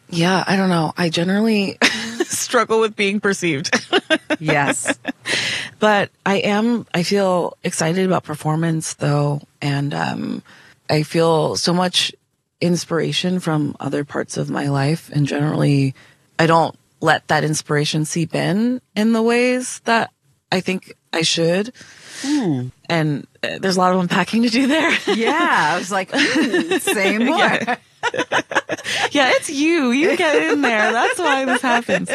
Yeah, I don't know. I generally struggle with being perceived. Yes. But I feel excited about performance though. And, I feel so much inspiration from other parts of my life. And generally, I don't let that inspiration seep in the ways that I think I should. And there's a lot of unpacking to do there. Yeah. I was like, same one. Yeah. Yeah, it's you. You get in there. That's why this happens.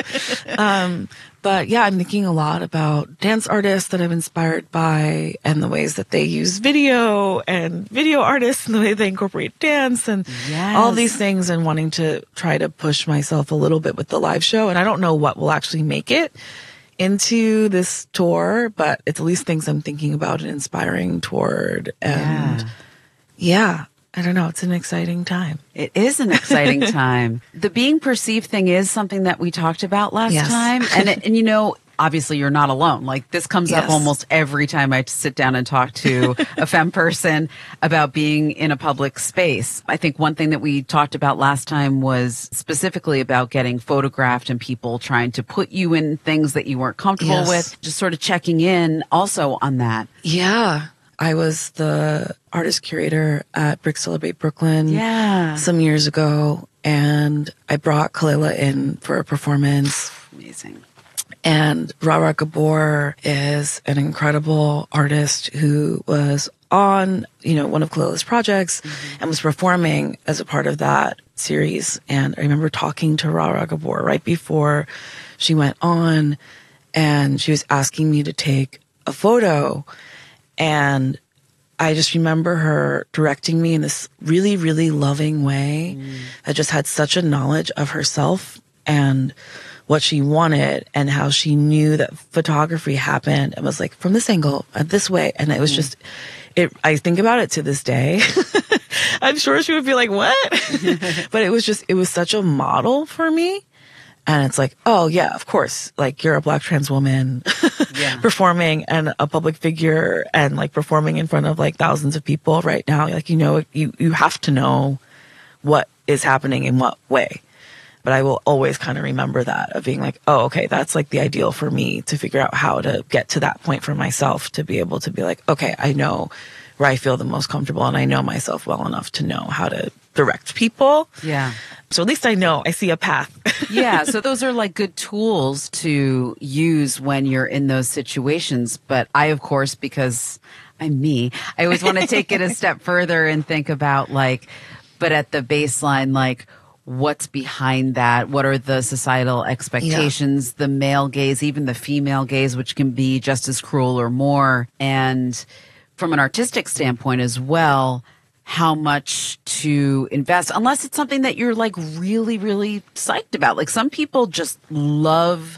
But yeah, I'm thinking a lot about dance artists that I'm inspired by and the ways that they use video and video artists and the way they incorporate dance and all these things, and wanting to try to push myself a little bit with the live show. And I don't know what will actually make it into this tour, but it's at least things I'm thinking about and inspiring toward. And yeah, I don't know. It's an exciting time. It is an exciting time. The being perceived thing is something that we talked about last time. And you know, obviously you're not alone. Like this comes up almost every time I sit down and talk to a femme person about being in a public space. I think one thing that we talked about last time was specifically about getting photographed and people trying to put you in things that you weren't comfortable with. Just sort of checking in also on that. Yeah. I was the artist curator at Brick Celebrate Brooklyn some years ago, and I brought Kalela in for a performance. Amazing. And Rara Gabor is an incredible artist who was on, you know, one of Kalela's projects and was performing as a part of that series. And I remember talking to Rara Gabor right before she went on, and she was asking me to take a photo. And I just remember her directing me in this really, really loving way that just had such a knowledge of herself and what she wanted and how she knew that photography happened. It was like from this angle, this way. And it was just, I think about it to this day. I'm sure she would be like, what? But it was such a model for me. And it's like, oh yeah, of course, like you're a Black trans woman performing and a public figure and like performing in front of like thousands of people right now. Like, you know, you have to know what is happening in what way. But I will always kind of remember that of being like, oh, okay, that's like the ideal for me to figure out how to get to that point for myself, to be able to be like, okay, I know where I feel the most comfortable and I know myself well enough to know how to direct people. Yeah. So at least I know I see a path. Yeah. So those are like good tools to use when you're in those situations. But I, of course, because I'm me, I always want to take it a step further and think about like, but at the baseline, like, what's behind that? What are the societal expectations, the male gaze, even the female gaze, which can be just as cruel or more? And from an artistic standpoint as well, how much to invest, unless it's something that you're like really, really psyched about. Like some people just love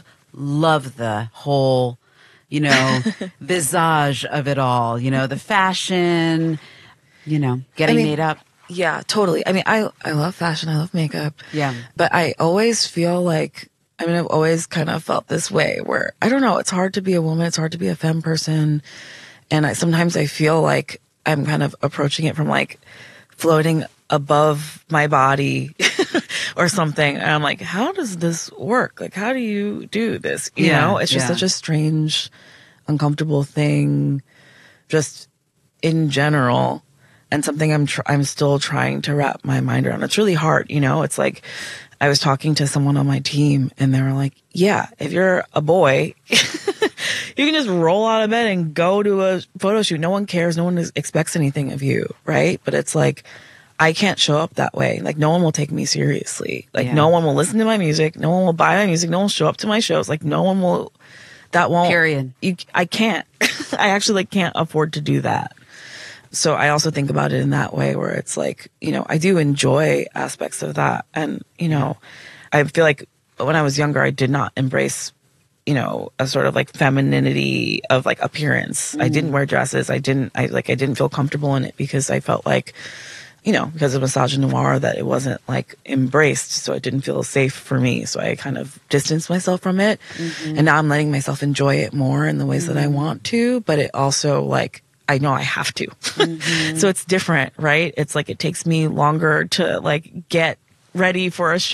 the whole, you know, visage of it all, you know, the fashion, you know, getting made up. Yeah, totally. I mean, I love fashion. I love makeup. Yeah. But I always feel like, I mean, I've always kind of felt this way where, I don't know, it's hard to be a woman. It's hard to be a femme person. And sometimes I feel like I'm kind of approaching it from like floating above my body or something. And I'm like, how does this work? Like, how do you do this? You know, it's just such a strange, uncomfortable thing just in general. And something I'm still trying to wrap my mind around. It's really hard, you know? It's like, I was talking to someone on my team and they were like, yeah, if you're a boy, you can just roll out of bed and go to a photo shoot. No one cares. No one expects anything of you, right? But it's like, I can't show up that way. Like, no one will take me seriously. Like, no one will listen to my music. No one will buy my music. No one will show up to my shows. Like, no one will, that won't. Period. I can't. I actually like can't afford to do that. So I also think about it in that way where it's like, you know, I do enjoy aspects of that. And, you know, I feel like when I was younger, I did not embrace, you know, a sort of like femininity of like appearance. I didn't wear dresses. I didn't feel comfortable in it because I felt like, you know, because of misogynoir that it wasn't like embraced. So it didn't feel safe for me. So I kind of distanced myself from it. And now I'm letting myself enjoy it more in the ways that I want to, but it also like, I know I have to. So it's different, right? It's like it takes me longer to like get ready for a show